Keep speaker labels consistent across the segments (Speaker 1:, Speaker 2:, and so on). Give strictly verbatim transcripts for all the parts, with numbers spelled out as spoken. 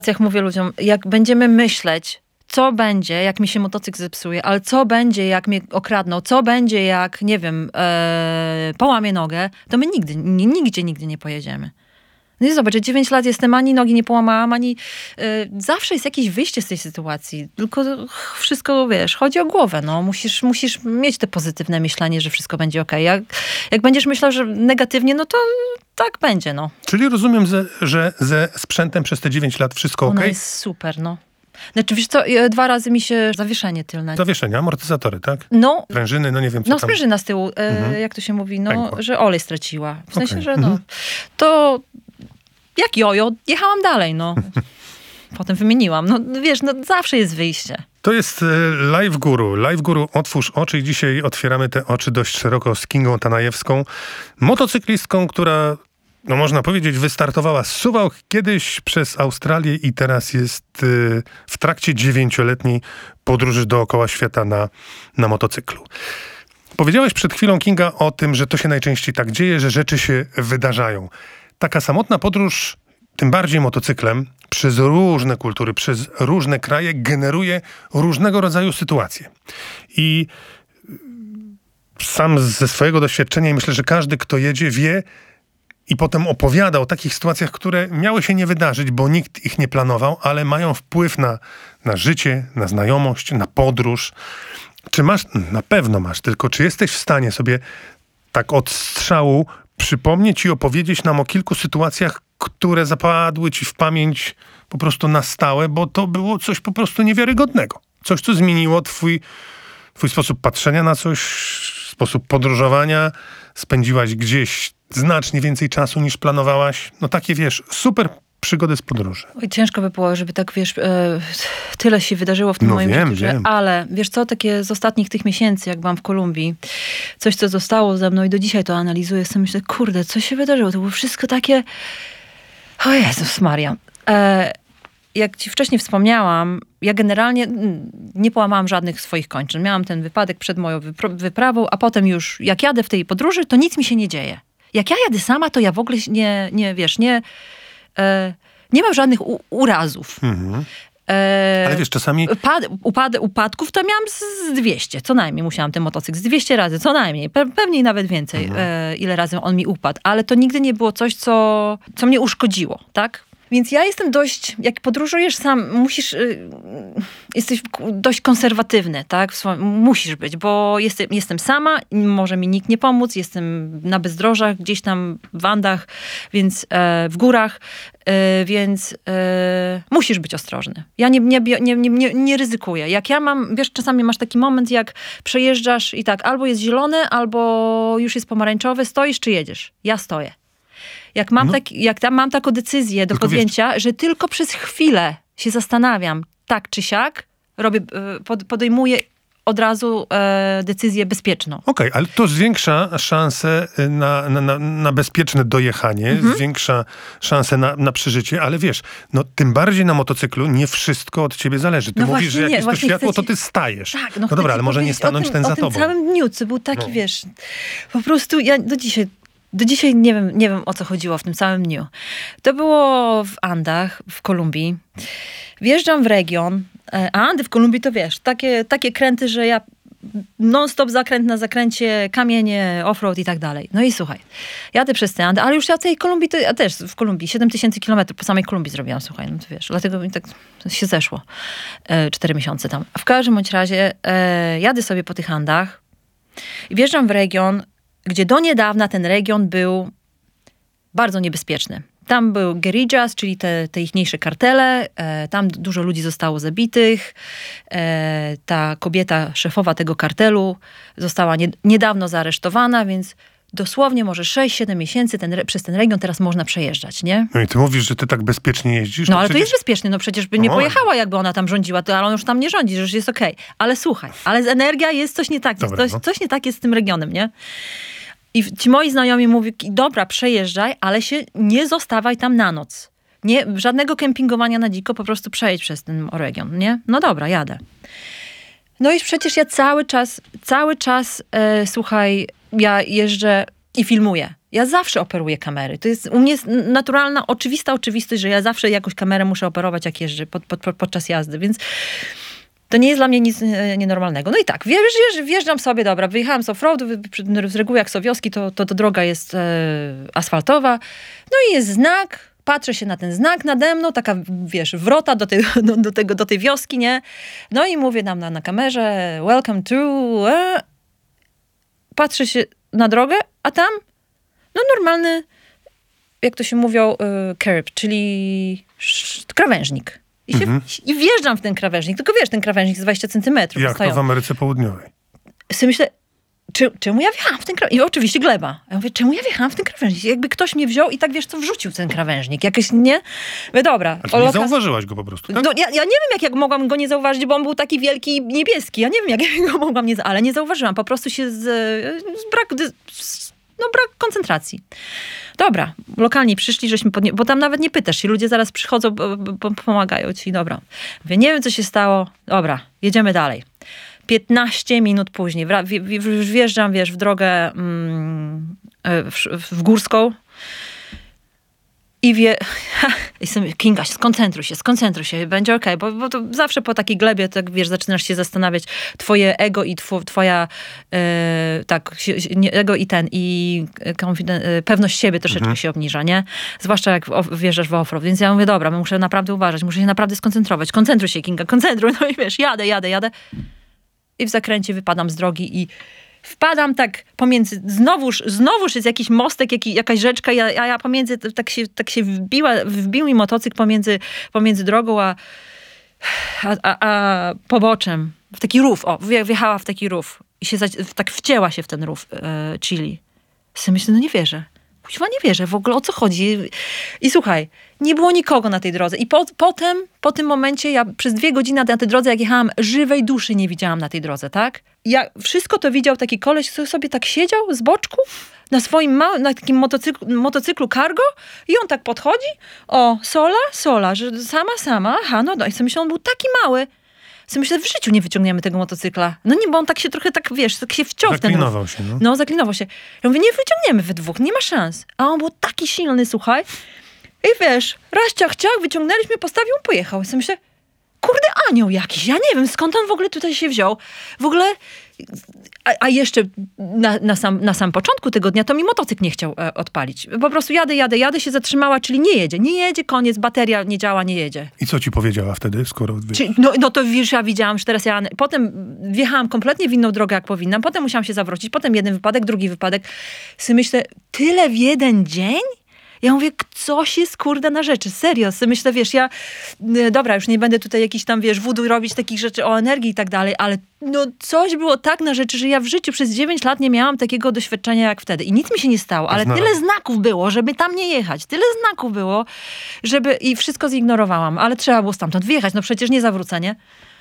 Speaker 1: Jak mówię ludziom, jak będziemy myśleć, co będzie, jak mi się motocykl zepsuje, ale co będzie, jak mnie okradną, co będzie, jak, nie wiem, ee, połamię nogę, to my nigdy, nigdzie, nigdzie nie pojedziemy. No i zobacz, że dziewięć lat jestem, ani nogi nie połamałam, ani... Yy, zawsze jest jakieś wyjście z tej sytuacji. Tylko wszystko, wiesz, chodzi o głowę, no. Musisz, musisz mieć te pozytywne myślenie, że wszystko będzie okej. Jak, jak będziesz myślał, że negatywnie, no to tak będzie, no.
Speaker 2: Czyli rozumiem, że, że ze sprzętem przez te dziewięć lat wszystko okej?
Speaker 1: Ona jest super, no. Znaczy, wiesz co, dwa razy mi się zawieszenie tylne.
Speaker 2: Zawieszenia, amortyzatory, tak?
Speaker 1: No.
Speaker 2: Prężyny, no nie wiem co
Speaker 1: No
Speaker 2: tam.
Speaker 1: sprężyna z tyłu, e,
Speaker 2: Mhm.
Speaker 1: jak to się mówi, no,
Speaker 2: Pękła.
Speaker 1: że olej straciła. W sensie,
Speaker 2: Okej.
Speaker 1: że no,
Speaker 2: Mhm.
Speaker 1: to jak jojo, jechałam dalej, no. Potem wymieniłam. No wiesz, no zawsze jest wyjście.
Speaker 2: To jest e, Live Guru. Live Guru, otwórz oczy i dzisiaj otwieramy te oczy dość szeroko z Kingą Tanajewską. Motocyklistką, która, no można powiedzieć, wystartowała z Suwałk kiedyś przez Australię i teraz jest e, w trakcie dziewięcioletniej podróży dookoła świata na, na motocyklu. Powiedziałaś przed chwilą, Kinga, o tym, że to się najczęściej tak dzieje, że rzeczy się wydarzają. Taka samotna podróż, tym bardziej motocyklem, przez różne kultury, przez różne kraje generuje różnego rodzaju sytuacje. I sam ze swojego doświadczenia i myślę, że każdy, kto jedzie, wie i potem opowiada o takich sytuacjach, które miały się nie wydarzyć, bo nikt ich nie planował, ale mają wpływ na, na życie, na znajomość, na podróż. Czy masz? Na pewno masz, tylko czy jesteś w stanie sobie tak od strzału przypomnieć i opowiedzieć nam o kilku sytuacjach, które zapadły ci w pamięć po prostu na stałe, bo to było coś po prostu niewiarygodnego. Coś, co zmieniło twój, twój sposób patrzenia na coś, sposób podróżowania. Spędziłaś gdzieś znacznie więcej czasu niż planowałaś. No takie, wiesz, super przygody z podróży.
Speaker 1: Oj, ciężko by było, żeby tak, wiesz, e, tyle się wydarzyło w tym
Speaker 2: No
Speaker 1: moim
Speaker 2: wiem,
Speaker 1: życiu, że,
Speaker 2: wiem.
Speaker 1: ale wiesz co, takie z ostatnich tych miesięcy, jak byłam w Kolumbii, coś, co zostało ze mną i do dzisiaj to analizuję, sobie myślę, kurde, co się wydarzyło? To było wszystko takie... O Jezus Maria. E, jak ci wcześniej wspomniałam, ja generalnie nie połamałam żadnych swoich kończyn. Miałam ten wypadek przed moją wypro- wyprawą, a potem już jak jadę w tej podróży, to nic mi się nie dzieje. Jak ja jadę sama, to ja w ogóle nie, nie wiesz, nie... E, nie mam żadnych u, urazów.
Speaker 2: Mhm.
Speaker 1: E,
Speaker 2: Ale wiesz, czasami...
Speaker 1: Upad, upad, upadków to miałam z, z dwieście. Co najmniej musiałam ten motocykl. Z dwieście razy, co najmniej. Pe, pewnie nawet więcej,
Speaker 2: Mhm.
Speaker 1: e, ile razy on mi upadł. Ale to nigdy nie było coś, co, co mnie uszkodziło, tak? Więc ja jestem dość, jak podróżujesz sam, musisz, y, jesteś dość konserwatywny, tak? W swoim, musisz być, bo jestem, jestem sama, może mi nikt nie pomóc, jestem na bezdrożach, gdzieś tam w Andach, więc e, w górach, e, więc e, musisz być ostrożny. Ja nie, nie, nie, nie, nie, nie ryzykuję. Jak ja mam, wiesz, czasami masz taki moment, jak przejeżdżasz i tak, albo jest zielony, albo już jest pomarańczowy, stoisz czy jedziesz? Ja stoję. Jak mam,
Speaker 2: No.
Speaker 1: tak, jak tam mam taką decyzję do
Speaker 2: Tylko
Speaker 1: podjęcia, że tylko przez chwilę się zastanawiam, tak czy siak, robię, e, pod, podejmuję od razu e, decyzję bezpieczną.
Speaker 2: Okej, ale to zwiększa szanse na, na, na, na bezpieczne dojechanie,
Speaker 1: Mhm.
Speaker 2: zwiększa szanse na, na przeżycie, ale wiesz, no tym bardziej na motocyklu nie wszystko od ciebie zależy. Ty
Speaker 1: No
Speaker 2: mówisz,
Speaker 1: właśnie
Speaker 2: że jak
Speaker 1: nie,
Speaker 2: jest to
Speaker 1: właśnie
Speaker 2: światło,
Speaker 1: chcę
Speaker 2: to
Speaker 1: ci-
Speaker 2: ty stajesz.
Speaker 1: Tak,
Speaker 2: no
Speaker 1: chcę
Speaker 2: dobra,
Speaker 1: ci
Speaker 2: ale może nie
Speaker 1: powiedzieć
Speaker 2: stanąć
Speaker 1: o tym,
Speaker 2: ten za
Speaker 1: o
Speaker 2: tobą.
Speaker 1: tym całym dniu, co był taki,
Speaker 2: No.
Speaker 1: wiesz, po prostu ja do dzisiaj, do dzisiaj nie wiem, nie wiem o co chodziło w tym całym dniu. To było w Andach, w Kolumbii. Wjeżdżam w region, a Andy w Kolumbii to wiesz, takie, takie kręty, że ja non-stop zakręt na zakręcie, kamienie, offroad i tak dalej. No i słuchaj, jadę przez te Andy, ale już ja tej Kolumbii, to, ja też w Kolumbii, siedem tysięcy kilometrów po samej Kolumbii zrobiłam, słuchaj, no to wiesz, dlatego mi tak się zeszło. E, cztery miesiące tam. W każdym bądź razie e, jadę sobie po tych Andach i wjeżdżam w region, gdzie do niedawna ten region był bardzo niebezpieczny. Tam był guerrillas, czyli te, te ichniejsze kartele. E, tam dużo ludzi zostało zabitych. E, ta kobieta, szefowa tego kartelu została nie, niedawno zaaresztowana, więc dosłownie może sześć siedem miesięcy ten, re- przez ten region teraz można przejeżdżać, nie?
Speaker 2: No i ty mówisz, że ty tak bezpiecznie jeździsz?
Speaker 1: No ale to
Speaker 2: przecież-
Speaker 1: jest bezpiecznie, no przecież by nie
Speaker 2: Oj.
Speaker 1: pojechała, jakby ona tam rządziła, to ale on już tam nie rządzi, że już jest okej. Ale słuchaj, ale z energia jest coś nie tak,
Speaker 2: Dobra,
Speaker 1: coś,
Speaker 2: no.
Speaker 1: coś nie tak jest z tym regionem, nie? I ci moi znajomi mówią, dobra, przejeżdżaj, ale się nie zostawaj tam na noc. Nie, żadnego kempingowania na dziko, po prostu przejedź przez ten region, nie? No dobra, jadę. No i przecież ja cały czas, cały czas, e, słuchaj, ja jeżdżę i filmuję. Ja zawsze operuję kamery. To jest u mnie jest naturalna, oczywista oczywistość, że ja zawsze jakąś kamerę muszę operować, jak jeżdżę pod, pod, pod, podczas jazdy, więc to nie jest dla mnie nic nienormalnego. No i tak, wjeżdżam, wjeżdżam sobie, dobra, wyjechałam z offroadu, z reguły jak są wioski, to, to, to droga jest e, asfaltowa. No i jest znak, patrzę się na ten znak nade mną, taka, wiesz, wrota do tej, do, do tego, do tej wioski, nie? No i mówię nam na, na kamerze, welcome to... E. Patrzę się na drogę, a tam no normalny, jak to się mówią, y, curb, czyli sz, krawężnik. I, się, mhm. I wjeżdżam w ten krawężnik. Tylko wiesz, ten krawężnik jest dwadzieścia centymetrów.
Speaker 2: Jak to w Ameryce Południowej?
Speaker 1: Sobie myślę, czy, czemu ja wjechałam w ten krawężnik? I oczywiście gleba. Ja mówię, czemu ja wjechałam w ten krawężnik? Jakby ktoś mnie wziął i tak, wiesz co, wrzucił ten krawężnik. Jakieś, nie? Mówię, dobra.
Speaker 2: A nie zauważyłaś go po prostu, tak?
Speaker 1: No, ja, ja nie wiem, jak, jak mogłam go nie zauważyć, bo on był taki wielki i niebieski. Ja nie wiem, jak ja go mogłam nie zauważyć, ale nie zauważyłam. Po prostu się z, z brak... Z, no brak koncentracji. Dobra, lokalni przyszli, żeśmy podnie... bo tam nawet nie pytasz się, ludzie zaraz przychodzą, pomagają ci, dobra. Mówię, nie wiem, co się stało, dobra, jedziemy dalej. piętnaście minut później, wjeżdżam, wiesz, w drogę mm, w, w Górską i wie... Kinga, skoncentruj się, skoncentruj się, będzie okej, okay, bo, bo to zawsze po takiej glebie, tak wiesz, zaczynasz się zastanawiać, twoje ego i tw- twoja e, tak, ego i ten, i confiden- pewność siebie troszeczkę mhm. się obniża, nie? Zwłaszcza jak wjeżdżasz w offroad, więc ja mówię, dobra, muszę naprawdę uważać, muszę się naprawdę skoncentrować, koncentruj się, Kinga, koncentruj, no i wiesz, jadę, jadę, jadę i w zakręcie wypadam z drogi i wpadam tak pomiędzy, znowuż, znowuż jest jakiś mostek, jaki, jakaś rzeczka, ja, ja, ja pomiędzy, tak się, tak się wbiła, wbił mi motocykl pomiędzy, pomiędzy drogą, a, a, a, a poboczem, w taki rów, o, wjechała w taki rów i się tak wcięła się w ten rów e, chili. Sobie myślę, no nie wierzę. Kuźwa, nie wierzę w ogóle, o co chodzi. I słuchaj, nie było nikogo na tej drodze. I po, potem, po tym momencie, ja przez dwie godziny na tej drodze, jak jechałam, żywej duszy nie widziałam na tej drodze, tak? Ja wszystko to widział taki koleś, który sobie tak siedział z boczku, na swoim małym, na takim motocyklu, motocyklu cargo i on tak podchodzi, o, sola, sola, że sama, sama, aha, no, no i sobie myślę, on był taki mały. Sobie myślę, w życiu nie wyciągniemy tego motocykla. No nie, bo on tak się trochę, tak wiesz, tak się wciął w ten rów.
Speaker 2: Zaklinował się, no.
Speaker 1: No, zaklinował się. Ja mówię, nie wyciągniemy we dwóch, nie ma szans. A on był taki silny, słuchaj. I wiesz, raz ciach, ciach, wyciągnęliśmy, postawił, pojechał. I sobie myślę, kurde, anioł jakiś, ja nie wiem, skąd on w ogóle tutaj się wziął. W ogóle, a, a jeszcze na, na, sam, na sam początku tego dnia to mi motocykl nie chciał e, odpalić. Po prostu jadę, jadę, jadę, się zatrzymała, czyli nie jedzie, nie jedzie, koniec, bateria nie działa, nie jedzie.
Speaker 2: I co ci powiedziała wtedy, skoro...
Speaker 1: Czy, no, no to wiesz, ja widziałam, że teraz ja... Potem wjechałam kompletnie w inną drogę, jak powinnam, potem musiałam się zawrócić, potem jeden wypadek, drugi wypadek. Sobie myślę, tyle w jeden dzień? Ja mówię, coś jest kurde na rzeczy, serio. Myślę, wiesz, ja, dobra, już nie będę tutaj jakiś tam, wiesz, wudu robić takich rzeczy o energii i tak dalej, ale no coś było tak na rzeczy, że ja w życiu przez dziewięć lat nie miałam takiego doświadczenia jak wtedy. I nic mi się nie stało, ale Znalazł. tyle znaków było, żeby tam nie jechać. Tyle znaków było, żeby... I wszystko zignorowałam, ale trzeba było stamtąd wyjechać. No przecież nie zawrócenie.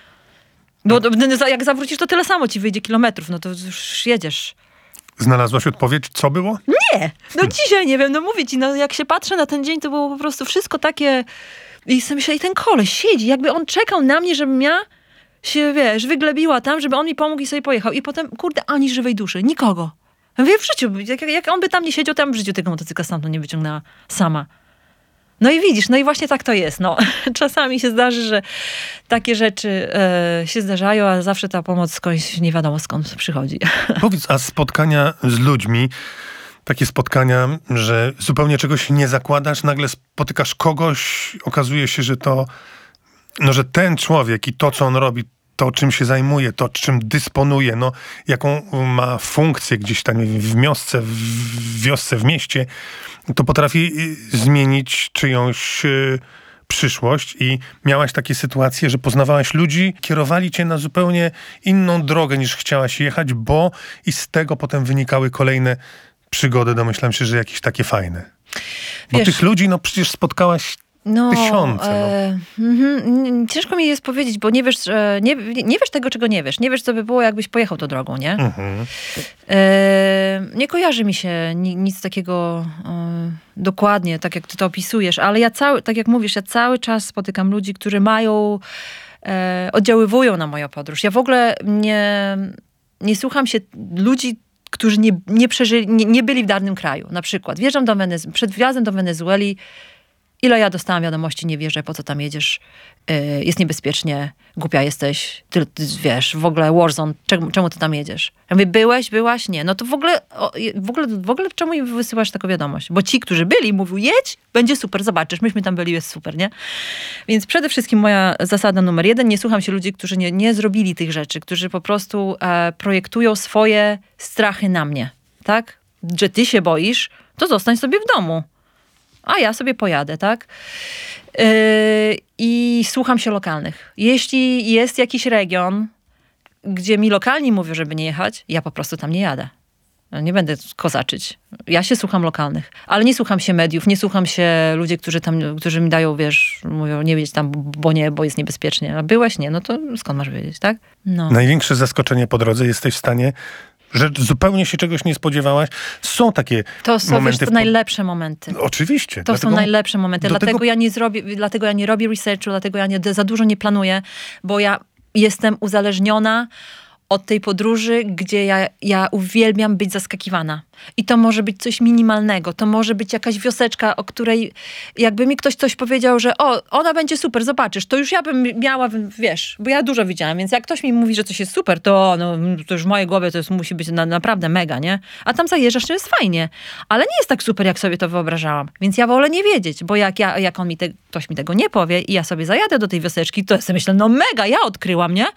Speaker 1: Bo no. jak zawrócisz, to tyle samo ci wyjdzie kilometrów, no to już jedziesz.
Speaker 2: Znalazłaś odpowiedź, co było?
Speaker 1: Nie! No dzisiaj nie wiem, no mówię ci, no jak się patrzę na ten dzień, to było po prostu wszystko takie... I sobie myślę, i ten koleś siedzi, jakby on czekał na mnie, żebym ja się, wiesz, wyglebiła tam, żeby on mi pomógł i sobie pojechał. I potem, kurde, ani żywej duszy, nikogo. Ja mówię, w życiu, jak, jak on by tam nie siedział, to ja bym w życiu tego motocykla stamtąd nie wyciągnęła sama. No i widzisz, no i właśnie tak to jest. No. Czasami się zdarzy, że takie rzeczy e, się zdarzają, a zawsze ta pomoc skądś nie wiadomo skąd przychodzi.
Speaker 2: Powiedz, a spotkania z ludźmi, takie spotkania, że zupełnie czegoś nie zakładasz, nagle spotykasz kogoś, okazuje się, że to, no, że ten człowiek i to, co on robi, to, czym się zajmuje, to, czym dysponuje, no, jaką ma funkcję gdzieś tam w wiosce, w wiosce, w mieście, to potrafi zmienić czyjąś y, przyszłość. I miałaś takie sytuacje, że poznawałaś ludzi, kierowali cię na zupełnie inną drogę, niż chciałaś jechać, bo i z tego potem wynikały kolejne przygody. Domyślam się, że jakieś takie fajne. Bo Wiesz, tych ludzi, no przecież spotkałaś No, tysiące. E,
Speaker 1: mm, ciężko mi jest powiedzieć, bo nie wiesz, e, nie, nie wiesz tego, czego nie wiesz. Nie wiesz, co by było, jakbyś pojechał tą drogą, nie? Mhm. E, nie kojarzy mi się ni, nic takiego e, dokładnie, tak jak ty to opisujesz, ale ja cały, tak jak mówisz, ja cały czas spotykam ludzi, którzy mają, e, oddziaływują na moją podróż. Ja w ogóle nie, nie słucham się ludzi, którzy nie, nie przeżyli, nie, nie byli w danym kraju. Na przykład wjeżdżam do Wenezueli, przed wjazdem do Wenezueli, ile ja dostałam wiadomości, nie wierzę, po co tam jedziesz, yy, jest niebezpiecznie, głupia jesteś, ty, ty wiesz, w ogóle warzone, czemu, czemu ty tam jedziesz? Ja mówię, byłeś, byłaś? Nie. No to w ogóle, o, w ogóle, w ogóle czemu mi wysyłasz taką wiadomość? Bo ci, którzy byli, mówią, jedź, będzie super, zobaczysz, myśmy tam byli, jest super, nie? Więc przede wszystkim moja zasada numer jeden, nie słucham się ludzi, którzy nie, nie zrobili tych rzeczy, którzy po prostu e, projektują swoje strachy na mnie, tak? Że ty się boisz, to zostań sobie w domu. A ja sobie pojadę, tak? Yy, I słucham się lokalnych. Jeśli jest jakiś region, gdzie mi lokalni mówią, żeby nie jechać, ja po prostu tam nie jadę. Nie będę kozaczyć. Ja się słucham lokalnych. Ale nie słucham się mediów, nie słucham się ludzi, którzy tam, którzy mi dają, wiesz, mówią, nie jedź tam, bo nie, bo jest niebezpiecznie. A byłeś? Nie. No to skąd masz wiedzieć, tak? No.
Speaker 2: Największe zaskoczenie po drodze jesteś w stanie, że zupełnie się czegoś nie spodziewałaś. Są takie
Speaker 1: To są
Speaker 2: momenty...
Speaker 1: wiesz, to
Speaker 2: w...
Speaker 1: najlepsze momenty.
Speaker 2: Oczywiście.
Speaker 1: To
Speaker 2: dlatego...
Speaker 1: są najlepsze momenty. Dlatego
Speaker 2: tego...
Speaker 1: ja nie zrobię, dlatego ja nie robię researchu, dlatego ja nie, za dużo nie planuję, bo ja jestem uzależniona od tej podróży, gdzie ja, ja uwielbiam być zaskakiwana. I to może być coś minimalnego. To może być jakaś wioseczka, o której jakby mi ktoś coś powiedział, że o, ona będzie super, zobaczysz. To już ja bym miała, wiesz, bo ja dużo widziałam, więc jak ktoś mi mówi, że coś jest super, to, no, to już w mojej głowie to jest, musi być na, naprawdę mega, nie? A tam zajeżdżasz, to jest fajnie. Ale nie jest tak super, jak sobie to wyobrażałam. Więc ja wolę nie wiedzieć, bo jak, ja, jak on mi te, ktoś mi tego nie powie i ja sobie zajadę do tej wioseczki, to ja sobie myślę, no mega, ja odkryłam, nie?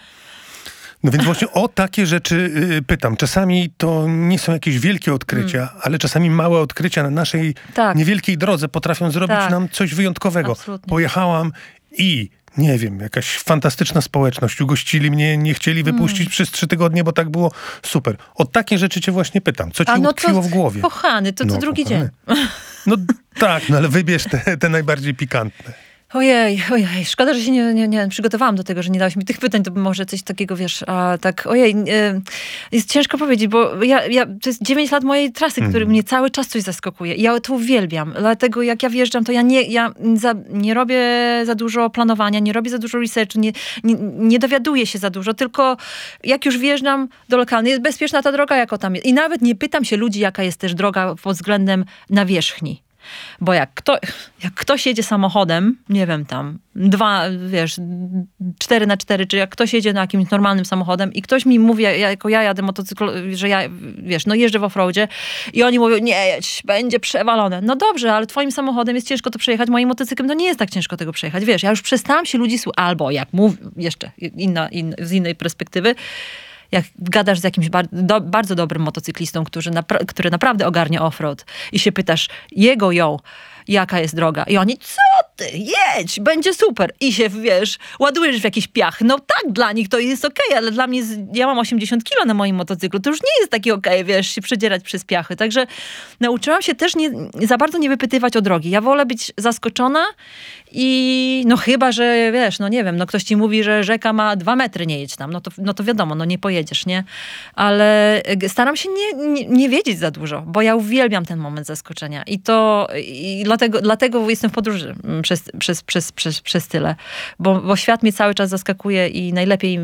Speaker 2: No więc właśnie o takie rzeczy y, pytam. Czasami to nie są jakieś wielkie odkrycia, mm. ale czasami małe odkrycia na naszej tak. niewielkiej drodze potrafią zrobić tak. nam coś wyjątkowego.
Speaker 1: Absolutnie.
Speaker 2: Pojechałam i nie wiem, jakaś fantastyczna społeczność, ugościli mnie, nie chcieli wypuścić mm. przez trzy tygodnie, bo tak było super. O takie rzeczy cię właśnie pytam. Co ci
Speaker 1: A no
Speaker 2: utkwiło
Speaker 1: to,
Speaker 2: w głowie?
Speaker 1: Kochany, to co no, drugi kochany. dzień.
Speaker 2: No tak, no ale wybierz te, te najbardziej pikantne.
Speaker 1: Ojej, ojej, szkoda, że się nie, nie, nie przygotowałam do tego, że nie dałeś mi tych pytań, to może coś takiego, wiesz, a tak, ojej, e, jest ciężko powiedzieć, bo ja, ja, to jest dziewięć lat mojej trasy, mm. który mnie cały czas coś zaskakuje. I ja to uwielbiam, dlatego jak ja wjeżdżam, to ja nie, ja za, nie robię za dużo planowania, nie robię za dużo researchu, nie, nie, nie dowiaduję się za dużo, tylko jak już wjeżdżam do lokalnej, jest bezpieczna ta droga, jako tam jest. I nawet nie pytam się ludzi, jaka jest też droga pod względem nawierzchni. Bo jak, kto, jak ktoś jedzie samochodem, nie wiem tam, dwa, wiesz, cztery na cztery, czy jak ktoś jedzie na jakimś normalnym samochodem i ktoś mi mówi, ja, jako ja jadę motocykl, że ja, wiesz, no jeżdżę w offroadzie i oni mówią, nie jedź, będzie przewalone. No dobrze, ale twoim samochodem jest ciężko to przejechać, moim motocyklem to nie jest tak ciężko tego przejechać. Wiesz, ja już przestałam się ludzi słuchać, albo jak mówię, jeszcze inna, in, z innej perspektywy, jak gadasz z jakimś bar- do, bardzo dobrym motocyklistą, który, napra- który naprawdę ogarnia offroad i się pytasz jego, ją, jaka jest droga. I oni, co ty, jedź, będzie super. I się, wiesz, ładujesz w jakiś piach. No tak, dla nich to jest okej, okay, ale dla mnie, ja mam osiemdziesiąt kilo na moim motocyklu, to już nie jest taki okej, okay, wiesz, się przedzierać przez piachy. Także nauczyłam się też nie, za bardzo nie wypytywać o drogi. Ja wolę być zaskoczona i no chyba, że wiesz, no nie wiem, no ktoś ci mówi, że rzeka ma dwa metry, nie jedź tam, no to, no to wiadomo, no nie pojedziesz, nie? Ale staram się nie, nie, nie wiedzieć za dużo, bo ja uwielbiam ten moment zaskoczenia i to i dlatego, dlatego jestem w podróży przez, przez, przez, przez, przez tyle, bo, bo świat mnie cały czas zaskakuje i najlepiej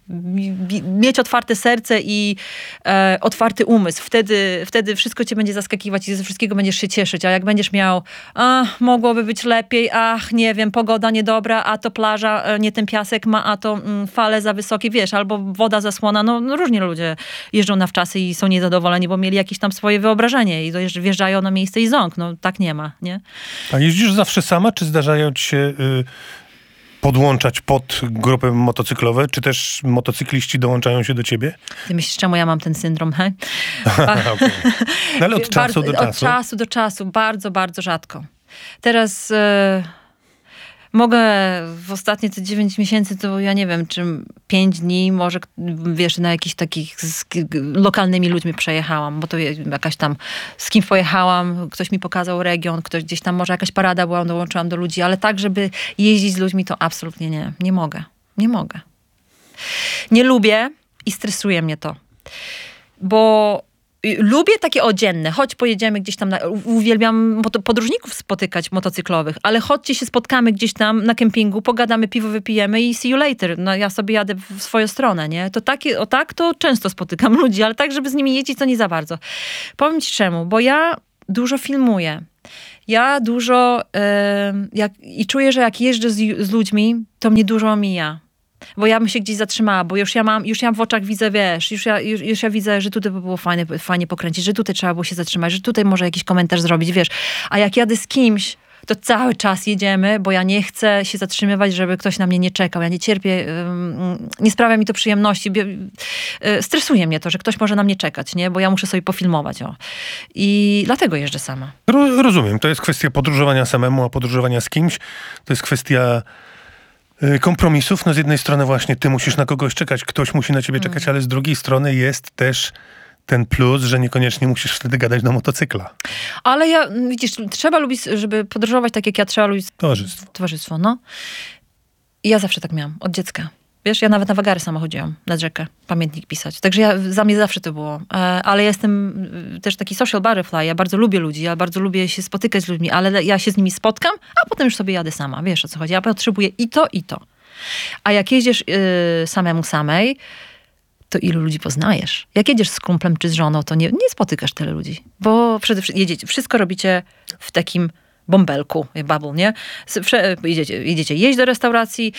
Speaker 1: mieć otwarte serce i e, otwarty umysł. Wtedy, wtedy wszystko cię będzie zaskakiwać i ze wszystkiego będziesz się cieszyć, a jak będziesz miał, a mogłoby być lepiej, ach, nie wiem, pogoda niedobra, a to plaża, nie ten piasek ma, a to mm, fale za wysokie, wiesz, albo woda zasłona, no, no różnie ludzie jeżdżą na wczasy i są niezadowoleni, bo mieli jakieś tam swoje wyobrażenie i wjeżdżają na miejsce i ząk, no tak nie ma, nie?
Speaker 2: A jeździsz zawsze sama, czy zdarzają ci się y, podłączać pod grupy motocyklowe, czy też motocykliści dołączają się do ciebie?
Speaker 1: Ty myślisz, czemu ja mam ten syndrom, he?
Speaker 2: Okay. No ale od czasu
Speaker 1: bardzo,
Speaker 2: do czasu?
Speaker 1: Od czasu do czasu, bardzo, bardzo rzadko. Teraz... Y- Mogę w ostatnie te dziewięć miesięcy, to ja nie wiem, czy pięć dni, może wiesz, na jakichś takich z lokalnymi ludźmi przejechałam, bo to jakaś tam, z kim pojechałam, ktoś mi pokazał region, ktoś gdzieś tam, może jakaś parada była, dołączyłam do ludzi, ale tak, żeby jeździć z ludźmi, to absolutnie nie. Nie mogę. Nie mogę. Nie lubię i stresuje mnie to. Bo Lubię takie odzienne. Chodź, pojedziemy gdzieś tam. Na, uwielbiam moto, podróżników spotykać motocyklowych, ale chodźcie się spotkamy gdzieś tam na kempingu, pogadamy, piwo wypijemy i see you later. No ja sobie jadę w swoją stronę, nie? To takie, o tak, to często spotykam ludzi, ale tak, żeby z nimi jeździć, to nie za bardzo. Powiem ci czemu, bo ja dużo filmuję. Ja dużo yy, jak, i czuję, że jak jeżdżę z, z ludźmi, to mnie dużo omija. Bo ja bym się gdzieś zatrzymała, bo już ja mam, już ja w oczach widzę, wiesz, już ja, już, już ja widzę, że tutaj by było fajnie, fajnie pokręcić, że tutaj trzeba było się zatrzymać, że tutaj może jakiś komentarz zrobić, wiesz. A jak jadę z kimś, to cały czas jedziemy, bo ja nie chcę się zatrzymywać, żeby ktoś na mnie nie czekał. Ja nie cierpię, nie sprawia mi to przyjemności. Stresuje mnie to, że ktoś może na mnie czekać, nie? Bo ja muszę sobie pofilmować. O. I dlatego jeżdżę sama.
Speaker 2: Rozumiem. To jest kwestia podróżowania samemu, a podróżowania z kimś to jest kwestia kompromisów. No z jednej strony właśnie ty musisz na kogoś czekać, ktoś musi na ciebie czekać, mm. ale z drugiej strony jest też ten plus, że niekoniecznie musisz wtedy gadać do motocykla.
Speaker 1: Ale ja, widzisz, trzeba lubić, żeby podróżować tak jak ja, trzeba lubić
Speaker 2: towarzystwo.
Speaker 1: Towarzystwo, no. I ja zawsze tak miałam, od dziecka. Wiesz, ja nawet na wagary sama chodziłam, nad rzekę, pamiętnik pisać. Także ja, za mnie zawsze to było. Ale ja jestem też taki social butterfly, ja bardzo lubię ludzi, ja bardzo lubię się spotykać z ludźmi, ale ja się z nimi spotkam, a potem już sobie jadę sama. Wiesz, o co chodzi? Ja potrzebuję i to, i to. A jak jeździsz yy, samemu samej, to ilu ludzi poznajesz? Jak jedziesz z kumplem czy z żoną, to nie, nie spotykasz tyle ludzi. Bo przede wszystkim jedziecie, wszystko robicie w takim bąbelku, bubble, nie? Jedziecie, jedziecie jeść do restauracji,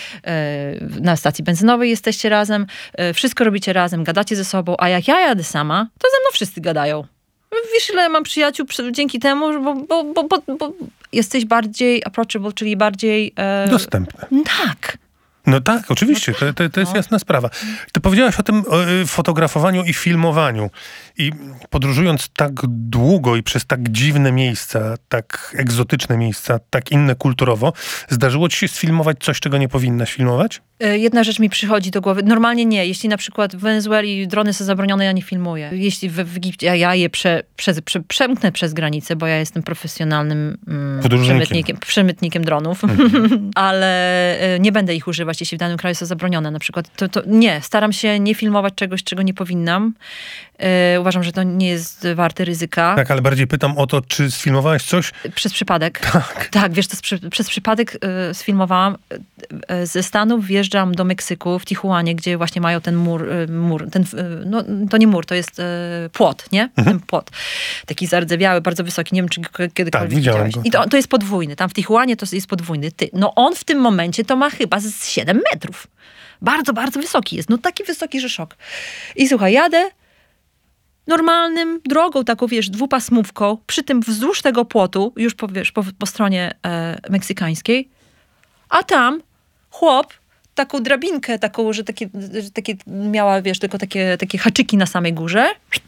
Speaker 1: na stacji benzynowej jesteście razem, wszystko robicie razem, gadacie ze sobą, a jak ja jadę sama, to ze mną wszyscy gadają. Wiesz, ile ja mam przyjaciół dzięki temu, bo, bo, bo, bo, bo jesteś bardziej approachable, czyli bardziej... E...
Speaker 2: dostępny.
Speaker 1: Tak.
Speaker 2: No tak, oczywiście, to, to, to jest jasna sprawa. Ty powiedziałaś o tym o, fotografowaniu i filmowaniu. I podróżując tak długo i przez tak dziwne miejsca, tak egzotyczne miejsca, tak inne kulturowo, zdarzyło ci się sfilmować coś, czego nie powinnaś filmować?
Speaker 1: Jedna rzecz mi przychodzi do głowy. Normalnie nie. Jeśli na przykład w Wenezueli drony są zabronione, ja nie filmuję. Jeśli w, w Egipcie, ja, ja je prze, prze, prze, przemknę przez granicę, bo ja jestem profesjonalnym mm, przemytnikiem, przemytnikiem dronów, mhm. ale nie będę ich używać, jeśli w danym kraju są zabronione. Na przykład to, to nie. Staram się nie filmować czegoś, czego nie powinnam. Yy, uważam, że to nie jest warte ryzyka.
Speaker 2: Tak, ale bardziej pytam o to, czy sfilmowałaś coś?
Speaker 1: Przez przypadek.
Speaker 2: Tak.
Speaker 1: Tak, wiesz, to przy, przez przypadek yy, sfilmowałam. Yy, ze Stanów wjeżdżam do Meksyku, w Tijuanie, gdzie właśnie mają ten mur, yy, mur ten, yy, no to nie mur, to jest yy, płot, nie? Mhm. Ten płot. Taki zardzewiały, bardzo wysoki. Nie wiem, czy kiedykolwiek
Speaker 2: tak, widziałem go.
Speaker 1: I to, to jest podwójny. Tam w Tijuanie to jest podwójny. Ty, no on w tym momencie to ma chyba z siedem metrów. Bardzo, bardzo wysoki jest. No taki wysoki, że szok. I słuchaj, jadę normalnym drogą, taką, wiesz, dwupasmówką, przy tym wzdłuż tego płotu, już po, wiesz, po, po stronie e, meksykańskiej, a tam chłop taką drabinkę, taką, że takie, że takie miała, wiesz, tylko takie, takie haczyki na samej górze.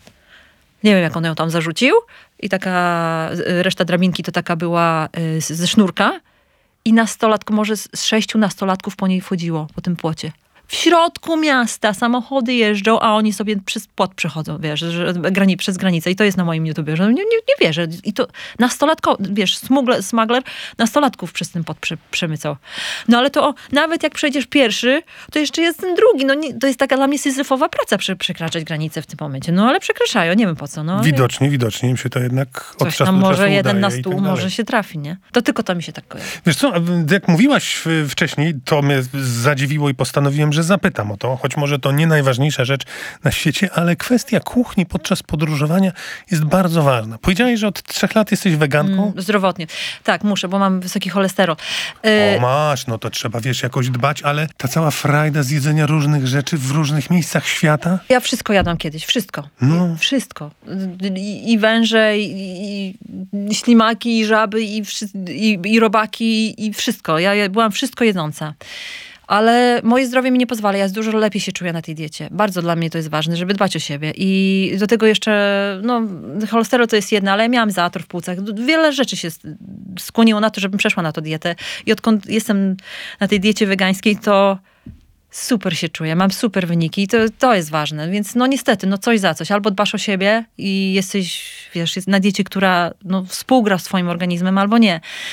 Speaker 1: Nie wiem, jak on ją tam zarzucił. I taka reszta drabinki to taka była y, ze sznurka. I nastolatko, może z, z sześciu nastolatków po niej wchodziło, po tym płocie. W środku miasta samochody jeżdżą, a oni sobie przez płot przechodzą, wiesz, że, grani, przez granicę. I to jest na moim YouTubie, że nie, nie, nie wierzę. I to nastolatko, wiesz, smugler, smuggler nastolatków przez ten płot prze, przemycał. No ale to o, nawet jak przejdziesz pierwszy, to jeszcze jest ten drugi. No nie, to jest taka dla mnie syzyfowa praca prze, przekraczać granicę w tym momencie. No ale przekraczają, nie wiem po co. No.
Speaker 2: Widocznie, widocznie im się to jednak od
Speaker 1: coś
Speaker 2: czasu
Speaker 1: tam
Speaker 2: do
Speaker 1: może
Speaker 2: czasu
Speaker 1: jeden
Speaker 2: udaje
Speaker 1: na stół
Speaker 2: tak
Speaker 1: może się trafi, nie? To tylko to mi się tak kojarzy.
Speaker 2: Wiesz co, jak mówiłaś wcześniej, to mnie zadziwiło i postanowiłem, że zapytam o to, choć może to nie najważniejsza rzecz na świecie, ale kwestia kuchni podczas podróżowania jest bardzo ważna. Powiedziałaś, że od trzech lat jesteś weganką?
Speaker 1: Mm, zdrowotnie. Tak, muszę, bo mam wysoki cholesterol.
Speaker 2: Y- o, masz, no to trzeba, wiesz, jakoś dbać, ale ta cała frajda z jedzenia różnych rzeczy w różnych miejscach świata?
Speaker 1: Ja wszystko jadłam kiedyś, wszystko. No. Wszystko. I, i węże, i, i ślimaki, i żaby, i, i, i robaki, i wszystko. Ja, ja byłam wszystko jedząca. Ale moje zdrowie mi nie pozwala. Ja dużo lepiej się czuję na tej diecie. Bardzo dla mnie to jest ważne, żeby dbać o siebie. I do tego jeszcze, no, cholesterol to jest jedno, ale ja miałam zator w płucach. Wiele rzeczy się skłoniło na to, żebym przeszła na tę dietę. I odkąd jestem na tej diecie wegańskiej, to super się czuję. Mam super wyniki i to, to jest ważne. Więc no niestety, no coś za coś. Albo dbasz o siebie i jesteś, wiesz, jest na diecie, która no, współgra z twoim organizmem, albo nie.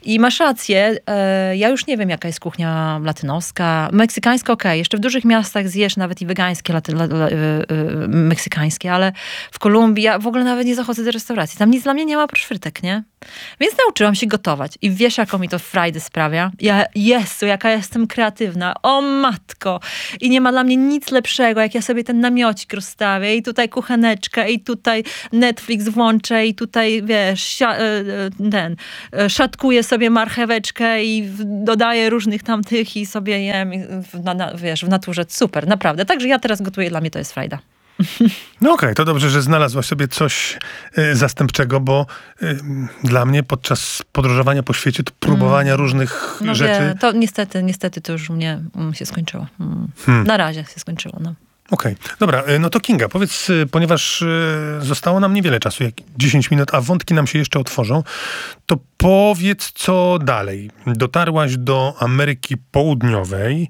Speaker 1: I masz rację, e, ja już nie wiem, jaka jest kuchnia latynoska. Meksykańska okej, okay. Jeszcze w dużych miastach zjesz nawet i wegańskie, laty, la, la, e, e, meksykańskie, ale w Kolumbii ja w ogóle nawet nie zachodzę do restauracji. Tam nic dla mnie nie ma oprócz frytek, nie? Więc nauczyłam się gotować. I wiesz, jaką mi to frajdę sprawia? Ja, Jezu, jaka jestem kreatywna. O matko! I nie ma dla mnie nic lepszego, jak ja sobie ten namiocik rozstawię i tutaj kucheneczkę i tutaj Netflix włączę i tutaj, wiesz, ten, szatkuję sobie marcheweczkę i dodaję różnych tamtych i sobie jem, na, na, wiesz, w naturze. Super, naprawdę. Także ja teraz gotuję, dla mnie to jest frajda.
Speaker 2: No okej, okay, to dobrze, że znalazłaś sobie coś y, zastępstwa, bo y, dla mnie podczas podróżowania po świecie, to próbowania mm. różnych
Speaker 1: no
Speaker 2: rzeczy...
Speaker 1: Wie, to niestety, niestety to już u mnie um, się skończyło. Mm. Hmm. Na razie się skończyło, no.
Speaker 2: Okej, okay. Dobra, no to Kinga, powiedz, ponieważ zostało nam niewiele czasu, jak dziesięć minut, a wątki nam się jeszcze otworzą, to powiedz, co dalej. Dotarłaś do Ameryki Południowej,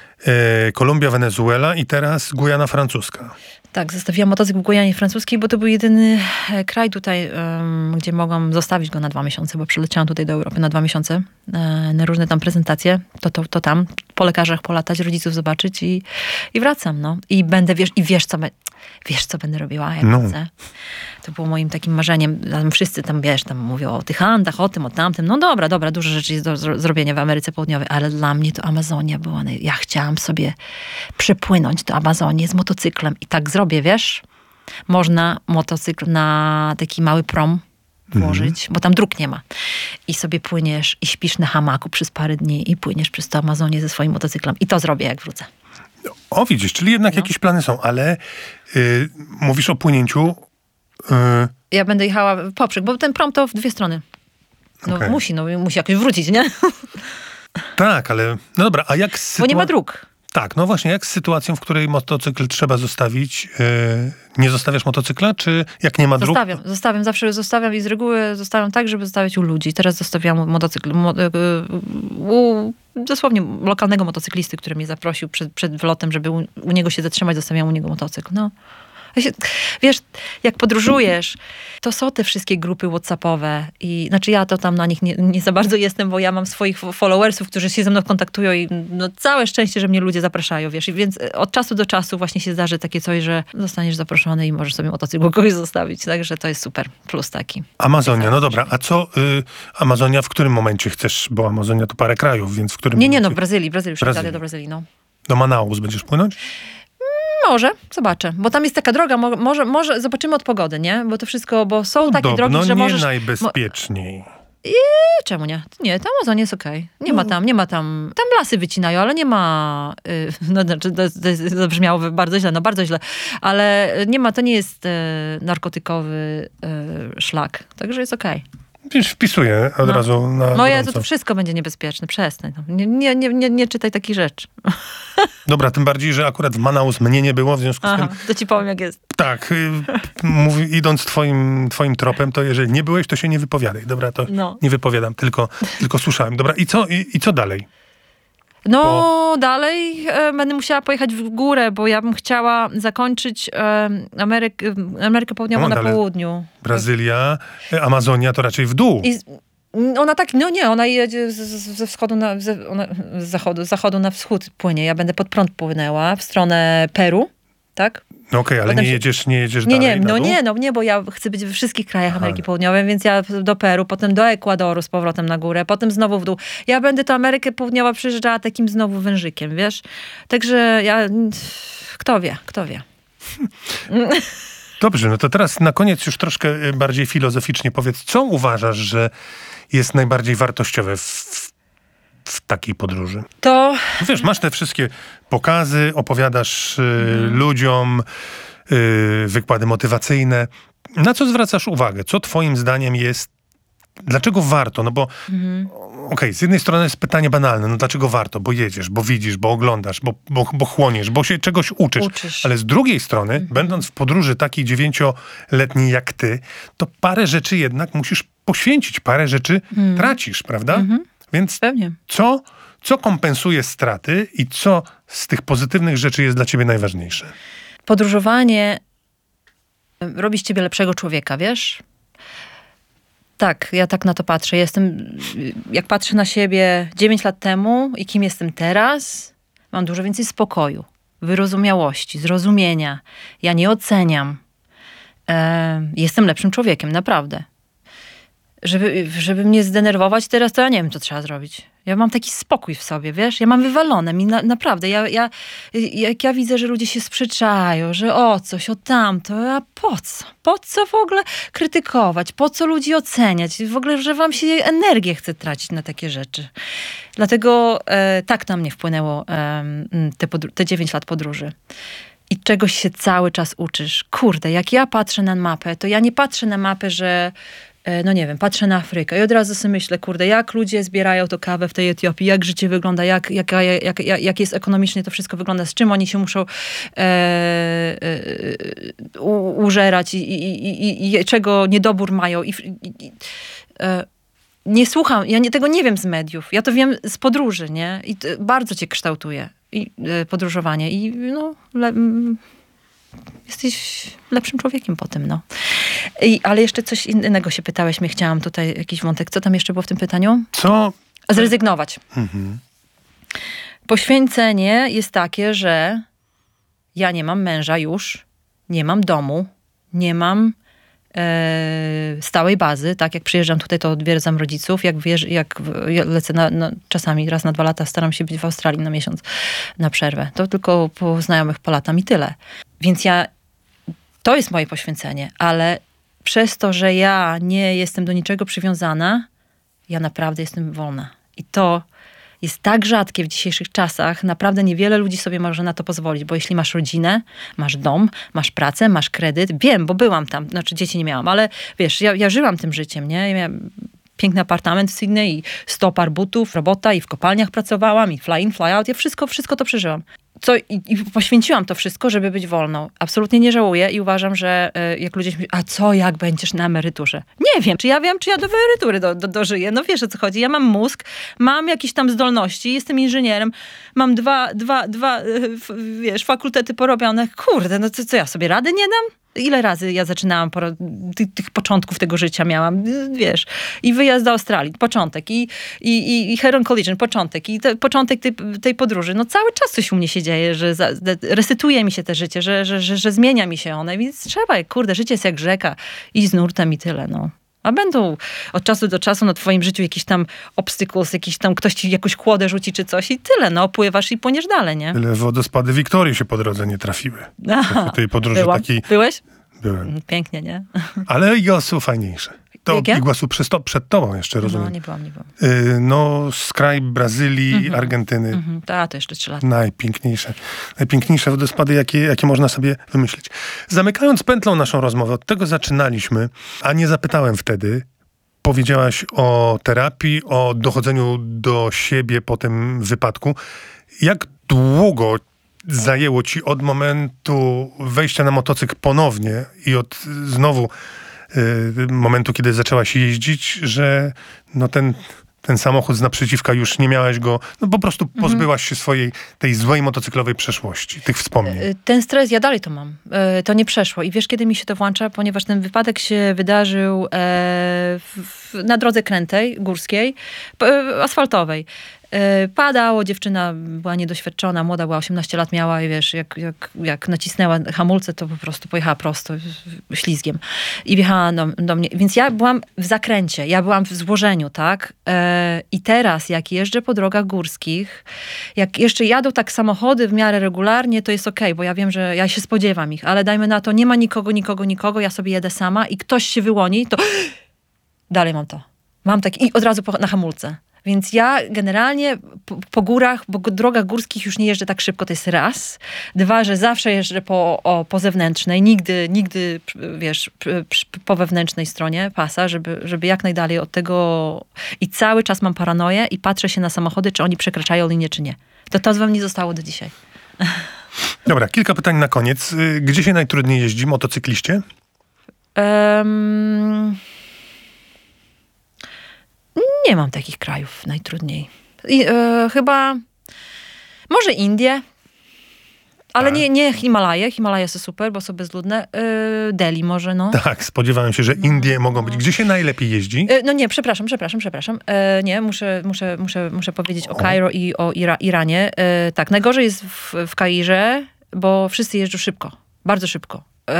Speaker 2: e, Kolumbia, Wenezuela i teraz Gujana Francuska. Tak, zostawiłam motocykl w Gujanie Francuskiej, bo to był jedyny kraj tutaj, um, gdzie mogłam zostawić go na dwa miesiące, bo przyleciałam tutaj do Europy na dwa miesiące e, na różne tam prezentacje, to, to, to tam, po lekarzach polatać, rodziców zobaczyć i, i wracam, no. I będę, wiesz, i wiesz, co, wiesz, co będę robiła, jak no. chcę. To było moim takim marzeniem. Tam wszyscy tam, wiesz, tam mówią o tych Andach, o tym, o tamtym. No dobra, dobra, dużo rzeczy jest do zrobienia w Ameryce Południowej, ale dla mnie to Amazonia była... Ja chciałam sobie przepłynąć do Amazonii z motocyklem i tak zrobię, wiesz? Można motocykl na taki mały prom włożyć, mm. bo tam dróg nie ma. I sobie płyniesz i śpisz na hamaku przez parę dni i płyniesz przez tę Amazonię ze swoim motocyklem. I to zrobię, jak wrócę. O, widzisz, czyli jednak no. jakieś plany są, ale yy, mówisz o płynięciu. Yy. Ja będę jechała w poprzek, bo ten prom to w dwie strony. No okay. musi, no musi jakoś wrócić, nie? Tak, ale no dobra, a jak... Sytua- bo nie ma dróg. Tak, no właśnie, jak z sytuacją, w której motocykl trzeba zostawić? Yy, nie zostawiasz motocykla, czy jak nie ma dróg? Zostawiam, zostawiam, zawsze zostawiam i z reguły zostawiam tak, żeby zostawiać u ludzi. Teraz zostawiam motocykl mo, yy, u dosłownie lokalnego motocyklisty, który mnie zaprosił przed, przed wlotem, żeby u, u niego się zatrzymać, zostawiam u niego motocykl. No. Wiesz, jak podróżujesz, to są te wszystkie grupy whatsappowe i znaczy ja to tam na nich nie, nie za bardzo jestem, bo ja mam swoich followersów, którzy się ze mną kontaktują i no, całe szczęście, że mnie ludzie zapraszają, wiesz, i więc od czasu do czasu właśnie się zdarzy takie coś, że zostaniesz zaproszony i możesz sobie motocykl u kogoś zostawić, także to jest super, plus taki. Amazonia, no dobra, a co y, Amazonia, w którym momencie chcesz, bo Amazonia to parę krajów, więc w którym Nie, nie, no w Brazylii, Brazylii, już Brazylii. do Brazylii, no. Do Manaus będziesz płynąć? Może, zobaczę, bo tam jest taka droga, może, może zobaczymy od pogody, nie? Bo to wszystko, bo są Podobno takie drogi, że możesz... nie najbezpieczniej. I czemu nie? Nie, ta Amazonia jest okej. Okay. Nie no. ma tam, nie ma tam, tam lasy wycinają, ale nie ma, yy, no znaczy, to, to zabrzmiało bardzo źle, no bardzo źle, ale nie ma, to nie jest yy, narkotykowy yy, szlak, także jest okej. Okay. Wiesz, wpisuję od no. razu na Moje to, to wszystko będzie niebezpieczne, przestań. Nie, nie, nie, nie, nie czytaj takich rzeczy. Dobra, tym bardziej, że akurat w Manaus mnie nie było, w związku Aha, z tym... to ci powiem, jak jest. Tak, mówi, idąc twoim, twoim tropem, to jeżeli nie byłeś, to się nie wypowiadaj. Dobra, to no. nie wypowiadam, tylko, tylko słyszałem. Dobra, i co, i, i co dalej? No bo... dalej e, będę musiała pojechać w górę, bo ja bym chciała zakończyć e, Ameryk, Amerykę Południową no, na południu. Brazylia, Amazonia to raczej w dół. I ona tak, no nie, ona jedzie ze wschodu na, ze, ona, z zachodu, z zachodu na wschód płynie. Ja będę pod prąd płynęła w stronę Peru, tak? No okej, okay, ale Potem nie jedziesz, nie jedziesz nie, dalej? Nie, no nie, no nie, bo ja chcę być we wszystkich krajach Aha. Ameryki Południowej, więc ja do Peru, potem do Ekwadoru z powrotem na górę, potem znowu w dół. Ja będę to Amerykę Południową przejeżdżała takim znowu wężykiem, wiesz? Także ja, kto wie, kto wie. Dobrze, no to teraz na koniec już troszkę bardziej filozoficznie powiedz, co uważasz, że jest najbardziej wartościowe w w takiej podróży? To... Wiesz, masz te wszystkie pokazy, opowiadasz y, mm. ludziom, y, wykłady motywacyjne. Na co zwracasz uwagę? Co twoim zdaniem jest... Dlaczego warto? No bo mm. okej, okay, z jednej strony jest pytanie banalne. No dlaczego warto? Bo jedziesz, bo widzisz, bo oglądasz, bo, bo, bo chłoniesz, bo się czegoś uczysz. uczysz. Ale z drugiej strony, mm. będąc w podróży takiej dziewięcioletniej jak ty, to parę rzeczy jednak musisz poświęcić. Parę rzeczy mm. tracisz, prawda? Mm-hmm. Więc Pewnie. Co, co kompensuje straty i co z tych pozytywnych rzeczy jest dla ciebie najważniejsze? Podróżowanie robi z ciebie lepszego człowieka, wiesz?
Speaker 1: Tak, ja tak na to patrzę. Jestem, jak patrzę na siebie dziewięć lat temu i kim jestem teraz, mam dużo więcej spokoju, wyrozumiałości, zrozumienia. Ja nie oceniam. E, jestem lepszym człowiekiem, naprawdę. Żeby, żeby mnie zdenerwować teraz, to ja nie wiem, co trzeba zrobić. Ja mam taki spokój w sobie, wiesz? Ja mam wywalone. Mi na, naprawdę, ja, ja, jak ja widzę, że ludzie się sprzeczają, że o coś, o tamto, a po co? Po co w ogóle krytykować? Po co ludzi oceniać? W ogóle, że wam się energię chce tracić na takie rzeczy. Dlatego e, tak na mnie wpłynęło e, te, podru- te dziewięć lat podróży. I czegoś się cały czas uczysz. Kurde, jak ja patrzę na mapę, to ja nie patrzę na mapę, że no nie wiem, patrzę na Afrykę i od razu sobie myślę, kurde, jak ludzie zbierają to kawę w tej Etiopii, jak życie wygląda, jak, jak, jak, jak, jak jest ekonomicznie to wszystko wygląda, z czym oni się muszą e, e, u, użerać i, i, i, i czego niedobór mają. I, i, e, nie słucham, ja nie, tego nie wiem z mediów, ja to wiem z podróży, nie? I to bardzo cię kształtuje i, e, podróżowanie i no... Le, jesteś lepszym człowiekiem po tym, no. I, ale jeszcze coś innego się pytałeś, mnie chciałam tutaj jakiś wątek. Co tam jeszcze było w tym pytaniu?
Speaker 2: Co?
Speaker 1: Zrezygnować.
Speaker 2: Mhm.
Speaker 1: Poświęcenie jest takie, że ja nie mam męża już, nie mam domu, nie mam e, stałej bazy. Tak, jak przyjeżdżam tutaj, to odwiedzam rodziców. Jak, wjeżdż, jak lecę na, na, czasami raz na dwa lata, staram się być w Australii na miesiąc na przerwę. To tylko po znajomych polatam i tyle. Więc ja, to jest moje poświęcenie, ale przez to, że ja nie jestem do niczego przywiązana, ja naprawdę jestem wolna. I to jest tak rzadkie w dzisiejszych czasach. Naprawdę niewiele ludzi sobie może na to pozwolić, bo jeśli masz rodzinę, masz dom, masz pracę, masz kredyt, wiem, bo byłam tam, znaczy dzieci nie miałam, ale wiesz, ja, ja żyłam tym życiem, nie? Ja miałam piękny apartament w Sydney i sto par butów, robota i w kopalniach pracowałam i fly in, fly out. Ja wszystko, wszystko to przeżyłam. Co, i, i poświęciłam to wszystko, żeby być wolną. Absolutnie nie żałuję i uważam, że y, jak ludzie myślą, a co, jak będziesz na emeryturze? Nie wiem, czy ja wiem, czy ja do emerytury do, do, dożyję. No wiesz, o co chodzi. Ja mam mózg, mam jakieś tam zdolności, jestem inżynierem, mam dwa, dwa, dwa y, f, wiesz, fakultety porobione. Kurde, no co, co ja sobie rady nie dam? Ile razy ja zaczynałam, po, tych, tych początków tego życia miałam, wiesz, i wyjazd do Australii, początek, i, i, i Heron Collision, początek, i te, początek tej, tej podróży. No cały czas coś u mnie się dzieje, że za, resetuje mi się te życie, że, że, że, że zmienia mi się one, więc trzeba, kurde, życie jest jak rzeka, i z nurtem i tyle, no. A będą od czasu do czasu na twoim życiu jakiś tam obstacles, jakiś tam ktoś ci jakąś kłodę rzuci czy coś i tyle, no, pływasz i płyniesz dalej, nie?
Speaker 2: Tyle wodospady Wiktorii się po drodze nie trafiły. Aha, tej podróży
Speaker 1: byłam.
Speaker 2: takiej...
Speaker 1: Byłeś?
Speaker 2: Byłem.
Speaker 1: Pięknie, nie?
Speaker 2: Ale Iguazu fajniejsze. To
Speaker 1: Jakie?
Speaker 2: Iguazu przed, przed tobą jeszcze, rozumiem.
Speaker 1: No, nie byłam, nie byłam.
Speaker 2: Yy, no, z kraj Brazylii,
Speaker 1: Mhm.
Speaker 2: Argentyny.
Speaker 1: Mhm. Ta, to jeszcze trzy lata.
Speaker 2: Najpiękniejsze. Najpiękniejsze wodospady, jakie, jakie można sobie wymyślić. Zamykając pętlą naszą rozmowę, od tego zaczynaliśmy, a nie zapytałem wtedy. Powiedziałaś o terapii, o dochodzeniu do siebie po tym wypadku. Jak długo zajęło ci od momentu wejścia na motocykl ponownie i od znowu y, momentu, kiedy zaczęłaś jeździć, że no ten, ten samochód z naprzeciwka już nie miałaś go, no po prostu pozbyłaś się swojej tej złej motocyklowej przeszłości, tych wspomnień.
Speaker 1: Ten stres, ja dalej to mam. To nie przeszło. I wiesz, kiedy mi się to włącza? Ponieważ ten wypadek się wydarzył e, w, na drodze krętej, górskiej, e, asfaltowej. E, padało, dziewczyna była niedoświadczona, młoda była, osiemnaście lat miała i wiesz, jak, jak, jak nacisnęła hamulce, to po prostu pojechała prosto, ślizgiem. I wjechała do, do mnie. Więc ja byłam w zakręcie, ja byłam w złożeniu, tak? E, I teraz, jak jeżdżę po drogach górskich, jak jeszcze jadą tak samochody w miarę regularnie, to jest okej, bo ja wiem, że ja się spodziewam ich, ale dajmy na to, nie ma nikogo, nikogo, nikogo, ja sobie jedę sama i ktoś się wyłoni, to dalej mam to. Mam tak i od razu po, na hamulce. Więc ja generalnie po, po górach, po drogach górskich już nie jeżdżę tak szybko, to jest raz. Dwa, że zawsze jeżdżę po, o, po zewnętrznej, nigdy, nigdy, wiesz, po wewnętrznej stronie pasa, żeby, żeby jak najdalej od tego... I cały czas mam paranoję i patrzę się na samochody, czy oni przekraczają linię, czy nie. To to we mnie zostało do dzisiaj.
Speaker 2: Dobra, kilka pytań na koniec. Gdzie się najtrudniej jeździ motocykliście?
Speaker 1: Um... Nie mam takich krajów najtrudniej. I, e, chyba może Indie. Ale
Speaker 2: A?
Speaker 1: nie, nie Himalaje. Himalaje są super, bo są bezludne. Yy, Delhi może, no.
Speaker 2: Tak, spodziewałem się, że Indie mogą być. Gdzie się najlepiej jeździ?
Speaker 1: Yy, no nie, przepraszam, przepraszam, przepraszam. Yy, nie, muszę, muszę, muszę, muszę powiedzieć o, o Kairo i o Ira- Iranie. Yy, tak, najgorzej jest w, w Kairze, bo wszyscy jeżdżą szybko. Bardzo szybko. Yy,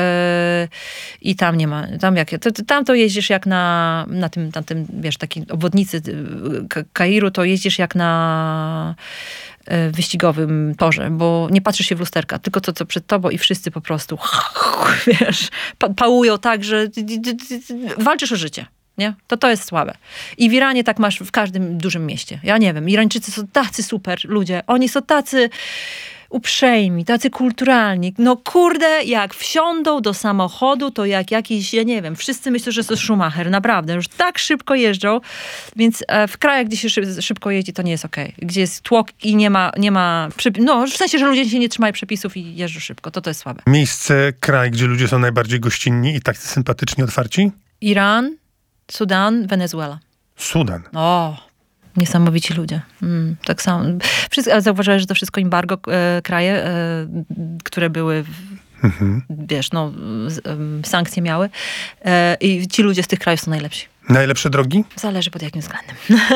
Speaker 1: I tam nie ma, tam jak, to, to, tam to jeździsz jak na, na tym, na tym, wiesz, takiej obwodnicy Ka- Kairu, to jeździsz jak na yy, wyścigowym torze, bo nie patrzysz się w lusterka, tylko to, co przed tobą i wszyscy po prostu, wiesz, pa- pałują tak, że walczysz o życie. Nie? To to jest słabe. I w Iranie tak masz w każdym dużym mieście. Ja nie wiem, Irańczycy są tacy super ludzie. Oni są tacy uprzejmi, tacy kulturalni. No kurde, jak wsiądą do samochodu, to jak jakiś, ja nie wiem, wszyscy myślą, że to Schumacher. Naprawdę, już tak szybko jeżdżą. Więc e, w krajach, gdzie się szy- szybko jeździ, to nie jest okej. Okay. Gdzie jest tłok i nie ma, nie ma przyp- no w sensie, że ludzie się nie trzymają przepisów i jeżdżą szybko. To to jest słabe.
Speaker 2: Miejsce, kraj, gdzie ludzie są najbardziej gościnni i tak sympatycznie otwarci?
Speaker 1: Iran, Sudan, Wenezuela.
Speaker 2: Sudan.
Speaker 1: O, niesamowici ludzie. Mm, tak samo. Wszystko, ale zauważyłeś, że to wszystko embargo e, kraje, e, które były, w,
Speaker 2: Mhm.
Speaker 1: wiesz, no, z, e, sankcje miały. E, I ci ludzie z tych krajów są najlepsi.
Speaker 2: Najlepsze drogi?
Speaker 1: Zależy pod jakim względem.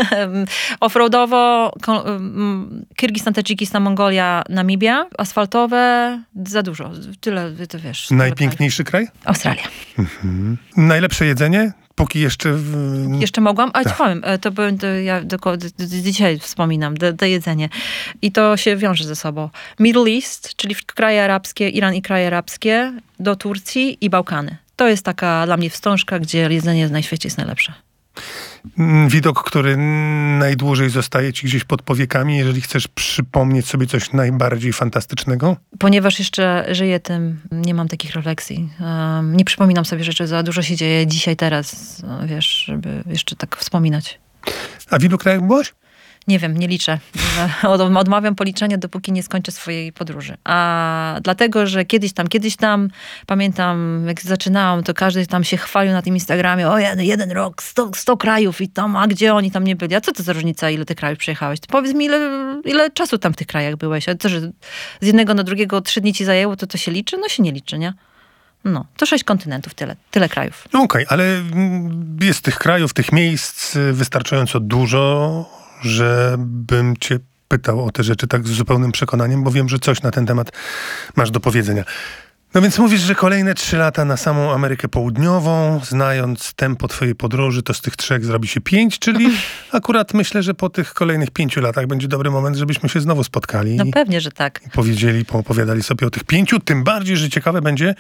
Speaker 1: Offroadowo, ko- m, Kirgistan, Tadżykistan, Mongolia, Namibia. Asfaltowe, za dużo. Tyle, to wiesz. tyle
Speaker 2: Najpiękniejszy kraj?
Speaker 1: krajów. Australia.
Speaker 2: Mhm. Najlepsze jedzenie? Póki jeszcze... W...
Speaker 1: Jeszcze mogłam, ale
Speaker 2: Tak.
Speaker 1: ci powiem, e, to, byłem, to ja dokładnie d- d- dzisiaj wspominam, to, to jedzenie. I to się wiąże ze sobą. Middle East, czyli kraje arabskie, Iran i kraje arabskie, do Turcji i Bałkany. To jest taka dla mnie wstążka, gdzie jedzenie na świecie jest najlepsze.
Speaker 2: Widok, który najdłużej zostaje ci gdzieś pod powiekami, jeżeli chcesz przypomnieć sobie coś najbardziej fantastycznego?
Speaker 1: Ponieważ jeszcze żyję tym, nie mam takich refleksji. Um, nie przypominam sobie rzeczy, za dużo się dzieje dzisiaj, teraz, no, wiesz, żeby jeszcze tak wspominać.
Speaker 2: A w ilu krajach byłaś?
Speaker 1: Nie wiem, nie liczę. Od- Odmawiam policzenia, dopóki nie skończę swojej podróży. A dlatego, że kiedyś tam, kiedyś tam, pamiętam, jak zaczynałam, to każdy tam się chwalił na tym Instagramie, o jeden, jeden rok, sto, sto krajów i tam, a gdzie oni tam nie byli? A co to za różnica, ile tych krajów przejechałeś? To powiedz mi, ile, ile czasu tam w tych krajach byłeś? A to, że z jednego na drugiego trzy dni ci zajęło, to to się liczy? No się nie liczy, nie? No, to sześć kontynentów, tyle, tyle krajów.
Speaker 2: No okej, ale mm, jest tych krajów, tych miejsc y, wystarczająco dużo, żebym cię pytał o te rzeczy tak z zupełnym przekonaniem, bo wiem, że coś na ten temat masz do powiedzenia. No więc mówisz, że kolejne trzy lata na samą Amerykę Południową, znając tempo twojej podróży, to z tych trzech zrobi się pięć, czyli akurat myślę, że po tych kolejnych pięciu latach będzie dobry moment, żebyśmy się znowu spotkali
Speaker 1: No
Speaker 2: i
Speaker 1: pewnie, że tak.
Speaker 2: powiedzieli, poopowiadali sobie o tych pięciu, tym bardziej, że ciekawe będzie,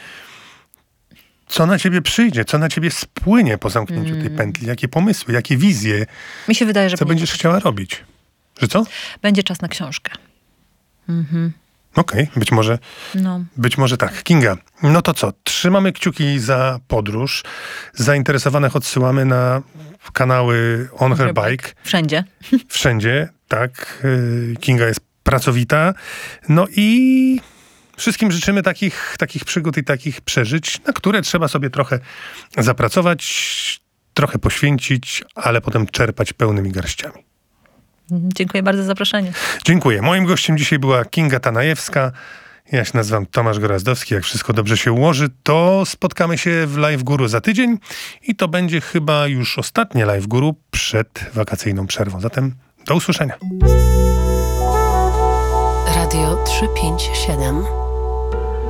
Speaker 2: co na ciebie przyjdzie, co na ciebie spłynie po zamknięciu tej pętli, jakie pomysły, jakie wizje,
Speaker 1: Mi się wydaje, że
Speaker 2: co
Speaker 1: będzie,
Speaker 2: będziesz chciała robić. Że co?
Speaker 1: będzie czas na książkę. Mhm.
Speaker 2: Okej, być może,
Speaker 1: No.
Speaker 2: być może tak. Kinga, no to co? Trzymamy kciuki za podróż. Zainteresowanych odsyłamy na kanały On Her Bike.
Speaker 1: Wszędzie.
Speaker 2: Wszędzie, tak. Yy, Kinga jest pracowita. No i wszystkim życzymy takich, takich przygód i takich przeżyć, na które trzeba sobie trochę zapracować, trochę poświęcić, ale potem czerpać pełnymi garściami.
Speaker 1: Dziękuję bardzo za zaproszenie.
Speaker 2: Dziękuję. Moim gościem dzisiaj była Kinga Tanajewska. Ja się nazywam Tomasz Gorazdowski. Jak wszystko dobrze się ułoży, to spotkamy się w Live Guru za tydzień i to będzie chyba już ostatnie Live Guru przed wakacyjną przerwą. Zatem do usłyszenia.
Speaker 3: Radio trzysta pięćdziesiąt siedem.